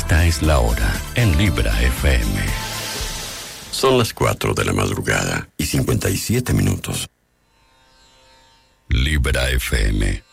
Esta es la hora en Libra FM. Son las 4 de la madrugada y 57 minutos. Libra FM.